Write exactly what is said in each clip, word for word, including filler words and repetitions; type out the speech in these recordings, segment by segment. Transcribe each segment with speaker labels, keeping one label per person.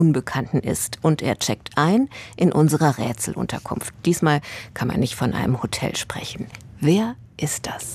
Speaker 1: Unbekannten ist. Und er checkt ein in unserer Rätselunterkunft. Diesmal kann man nicht von einem Hotel sprechen. Wer ist das?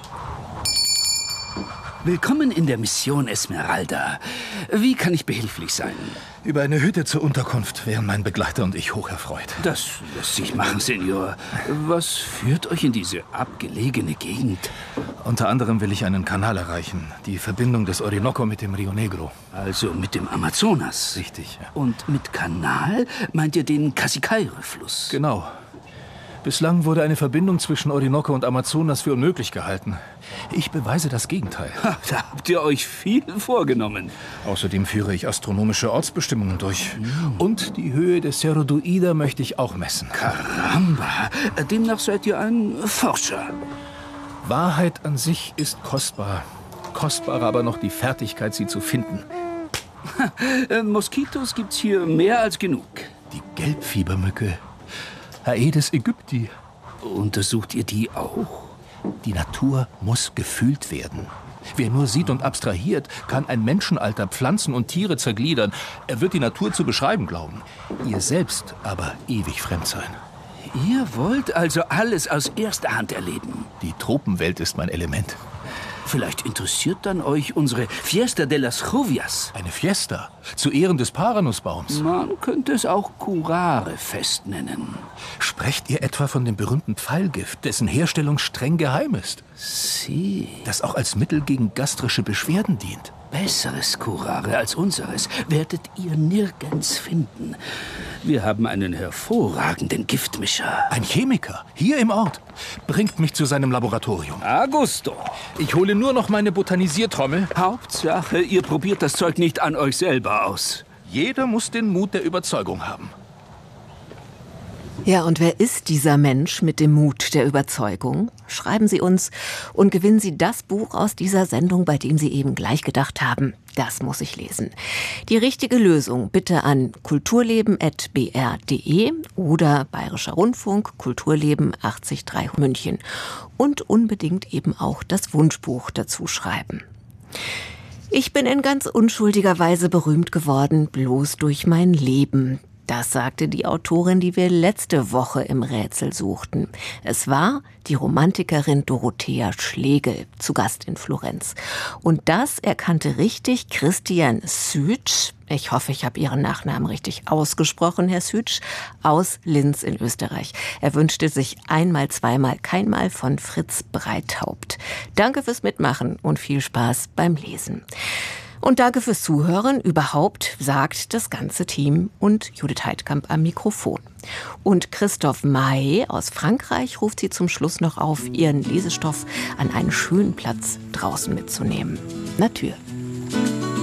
Speaker 2: Willkommen in der Mission Esmeralda. Wie kann ich behilflich sein?
Speaker 3: Über eine Hütte zur Unterkunft wären mein Begleiter und ich hocherfreut.
Speaker 2: Das lässt sich machen, Senor. Was führt euch in diese abgelegene Gegend?
Speaker 3: Unter anderem will ich einen Kanal erreichen. Die Verbindung des Orinoco mit dem Rio Negro.
Speaker 2: Also mit dem Amazonas?
Speaker 3: Richtig, ja.
Speaker 2: Und mit Kanal meint ihr den Casicaire-Fluss?
Speaker 3: Genau. Bislang wurde eine Verbindung zwischen Orinoco und Amazonas für unmöglich gehalten. Ich beweise das Gegenteil.
Speaker 2: Ha, da habt ihr euch viel vorgenommen.
Speaker 3: Außerdem führe ich astronomische Ortsbestimmungen durch. Und die Höhe des Cerro do Ida möchte ich auch messen.
Speaker 2: Caramba, demnach seid ihr ein Forscher.
Speaker 3: Wahrheit an sich ist kostbar. Kostbarer aber noch die Fertigkeit, sie zu finden.
Speaker 2: Ha, Moskitos gibt's hier mehr als genug.
Speaker 3: Die Gelbfiebermücke. Aedes aegypti.
Speaker 2: Untersucht ihr die auch?
Speaker 3: Die Natur muss gefühlt werden. Wer nur sieht und abstrahiert, kann ein Menschenalter, Pflanzen und Tiere zergliedern. Er wird die Natur zu beschreiben glauben. Ihr selbst aber ewig fremd sein.
Speaker 2: Ihr wollt also alles aus erster Hand erleben?
Speaker 3: Die Tropenwelt ist mein Element.
Speaker 2: Vielleicht interessiert dann euch unsere Fiesta de las Juvias.
Speaker 3: Eine Fiesta? Zu Ehren des Paranussbaums?
Speaker 2: Man könnte es auch Curare-Fest nennen.
Speaker 3: Sprecht ihr etwa von dem berühmten Pfeilgift, dessen Herstellung streng geheim ist?
Speaker 2: Sie.
Speaker 3: Das auch als Mittel gegen gastrische Beschwerden dient.
Speaker 2: Besseres Curare als unseres werdet ihr nirgends finden. Wir haben einen hervorragenden Giftmischer.
Speaker 3: Ein Chemiker, hier im Ort. Bringt mich zu seinem Laboratorium.
Speaker 2: Augusto.
Speaker 3: Ich hole nur noch meine Botanisiertrommel.
Speaker 2: Hauptsache, ihr probiert das Zeug nicht an euch selber aus.
Speaker 3: Jeder muss den Mut der Überzeugung haben.
Speaker 1: Ja, und wer ist dieser Mensch mit dem Mut der Überzeugung? Schreiben Sie uns und gewinnen Sie das Buch aus dieser Sendung, bei dem Sie eben gleich gedacht haben, das muss ich lesen. Die richtige Lösung bitte an kulturleben punkt b r punkt d e oder Bayerischer Rundfunk, Kulturleben achtzig drei München. Und unbedingt eben auch das Wunschbuch dazu schreiben. Ich bin in ganz unschuldiger Weise berühmt geworden, bloß durch mein Leben. Das sagte die Autorin, die wir letzte Woche im Rätsel suchten. Es war die Romantikerin Dorothea Schlegel, zu Gast in Florenz. Und das erkannte richtig Christian Sütsch, ich hoffe, ich habe Ihren Nachnamen richtig ausgesprochen, Herr Sütsch, aus Linz in Österreich. Er wünschte sich einmal, zweimal, keinmal von Fritz Breithaupt. Danke fürs Mitmachen und viel Spaß beim Lesen. Und danke fürs Zuhören. Überhaupt sagt das ganze Team und Judith Heidkamp am Mikrofon. Und Christoph May aus Frankreich ruft Sie zum Schluss noch auf, Ihren Lesestoff an einen schönen Platz draußen mitzunehmen. Natürlich.